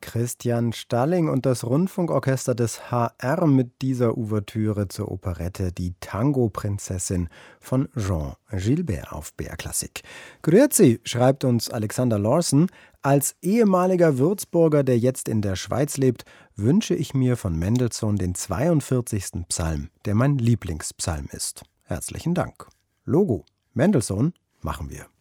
Christian Stalling und das Rundfunkorchester des HR mit dieser Ouvertüre zur Operette Die Tango-Prinzessin von Jean Gilbert auf BR Klassik. Grüezi, schreibt uns Alexander Lawson. Als ehemaliger Würzburger, der jetzt in der Schweiz lebt, wünsche ich mir von Mendelssohn den 42. Psalm, der mein Lieblingspsalm ist. Herzlichen Dank. Logo: Mendelssohn, machen wir.